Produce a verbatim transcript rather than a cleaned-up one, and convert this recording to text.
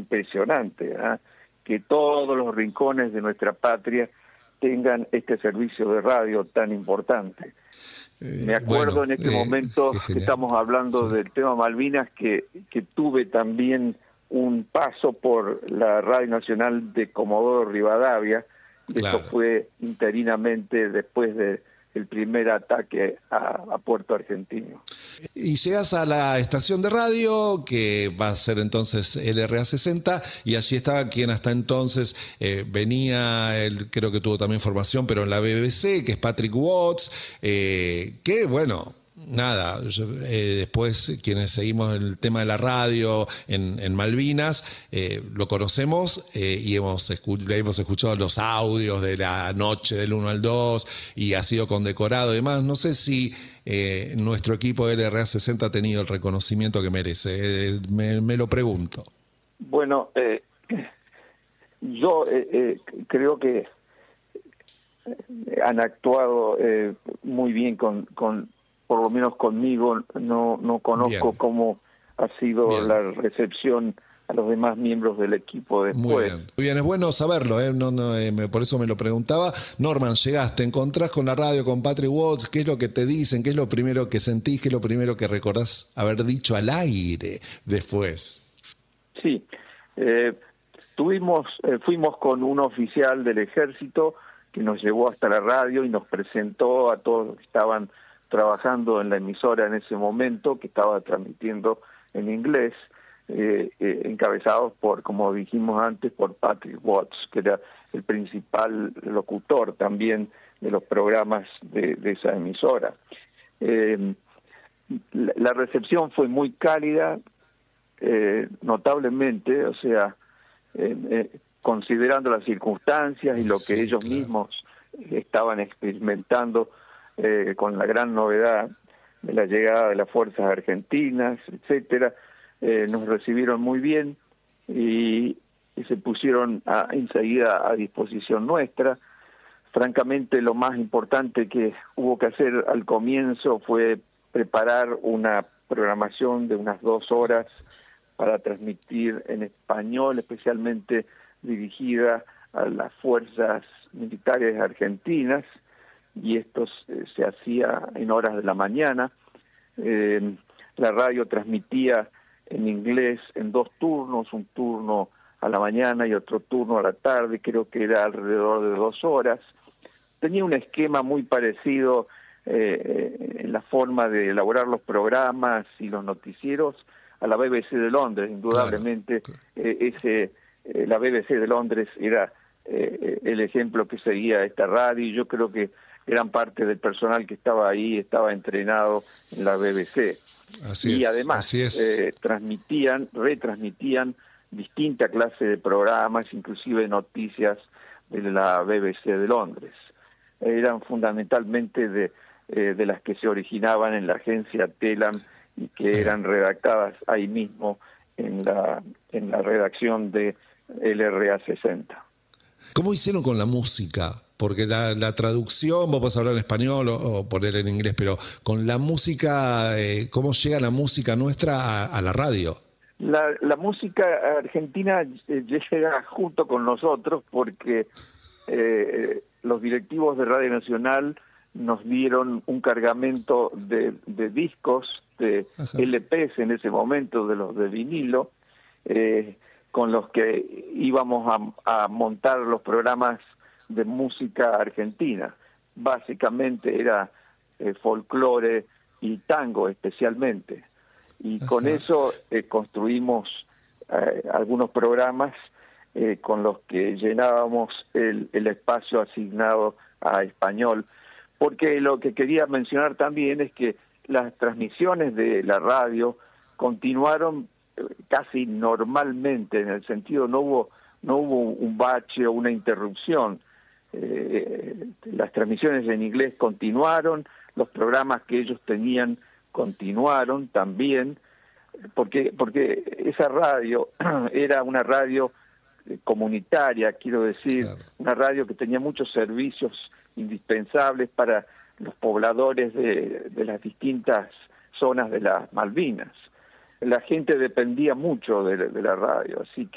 impresionante, ¿eh? Que todos los rincones de nuestra patria tengan este servicio de radio tan importante. Eh, Me acuerdo bueno, en este eh, momento qué que genial. estamos hablando Sí. del tema Malvinas, que, que tuve también un paso por la Radio Nacional de Comodoro Rivadavia, y esto Claro. fue interinamente después de el primer ataque a, a Puerto Argentino. Y llegas a la estación de radio, que va a ser entonces L R A sesenta, y allí estaba quien hasta entonces eh, venía, él creo que tuvo también formación, pero en la B B C, que es Patrick Watts, eh, que bueno... Nada, yo, eh, después quienes seguimos el tema de la radio en, en Malvinas, eh, lo conocemos eh, y hemos, escu- hemos escuchado los audios de la noche del uno al dos y ha sido condecorado y demás. No sé si eh, nuestro equipo de L R A sesenta ha tenido el reconocimiento que merece, eh, me, me lo pregunto. Bueno, eh, yo eh, eh, creo que han actuado eh, muy bien con... con por lo menos conmigo, no no conozco Bien. cómo ha sido Bien. la recepción a los demás miembros del equipo Muy después. bien, muy bien, es bueno saberlo, ¿eh? No, no, eh, me, por eso me lo preguntaba. Norman, llegaste, te encontrás con la radio, con Patrick Watts, ¿qué es lo que te dicen? ¿Qué es lo primero que sentís? ¿Qué es lo primero que recordás haber dicho al aire después? Sí, eh, tuvimos, eh, fuimos con un oficial del ejército que nos llevó hasta la radio y nos presentó a todos los que estaban trabajando en la emisora en ese momento, que estaba transmitiendo en inglés, eh, eh, encabezados por, como dijimos antes, por Patrick Watts, que era el principal locutor también de los programas de, de esa emisora. Eh, la, la recepción fue muy cálida, eh, notablemente, o sea, eh, eh, considerando las circunstancias y lo que Sí, ellos claro. mismos estaban experimentando, Eh, con la gran novedad de la llegada de las fuerzas argentinas, etcétera, eh, nos recibieron muy bien y, y se pusieron a, enseguida a disposición nuestra. Francamente, lo más importante que hubo que hacer al comienzo fue preparar una programación de unas dos horas para transmitir en español, especialmente dirigida a las fuerzas militares argentinas, y esto se, se hacía en horas de la mañana. Eh, la radio transmitía en inglés en dos turnos, un turno a la mañana y otro turno a la tarde, creo que era alrededor de dos horas. Tenía un esquema muy parecido eh, en la forma de elaborar los programas y los noticieros a la B B C de Londres, indudablemente. Claro, claro. Eh, ese, eh, la B B C de Londres era eh, el ejemplo que seguía esta radio, y yo creo que gran parte del personal que estaba ahí estaba entrenado en la B B C. Así Y es, además así es. eh, transmitían, retransmitían distinta clase de programas, inclusive noticias de la B B C de Londres. Eran fundamentalmente de, eh, de las que se originaban en la agencia Telam y que eran redactadas ahí mismo en la, en la redacción de L R A sesenta. ¿Cómo hicieron con la música? Porque la, la traducción, vos podés hablar en español o, o poner en inglés, pero con la música, eh, ¿cómo llega la música nuestra a, a la radio? La, la música argentina eh, llega junto con nosotros porque eh, los directivos de Radio Nacional nos dieron un cargamento de, de discos, de Ajá. L Pes en ese momento, de los de vinilo, eh, con los que íbamos a, a montar los programas de música argentina. Básicamente era eh, folclore y tango especialmente. Y con Ajá. eso eh, construimos eh, algunos programas eh, con los que llenábamos el, el espacio asignado a español. Porque lo que quería mencionar también es que las transmisiones de la radio continuaron eh, casi normalmente, en el sentido no hubo no hubo un bache o una interrupción. Eh, las transmisiones en inglés continuaron, los programas que ellos tenían continuaron también, porque porque esa radio era una radio comunitaria, quiero decir, Claro. una radio que tenía muchos servicios indispensables para los pobladores de, de las distintas zonas de las Malvinas. La gente dependía mucho de, de la radio, así que